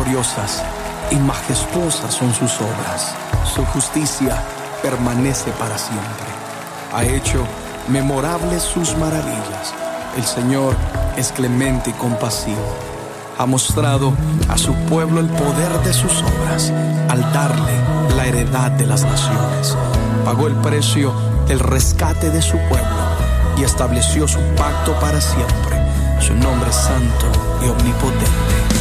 gloriosas y majestuosas son sus obras. Su justicia permanece para siempre. Ha hecho memorables sus maravillas. El Señor es clemente y compasivo. Ha mostrado a su pueblo el poder de sus obras al darle la heredad de las naciones. Pagó el precio del rescate de su pueblo y estableció su pacto para siempre. Su nombre es santo y omnipotente.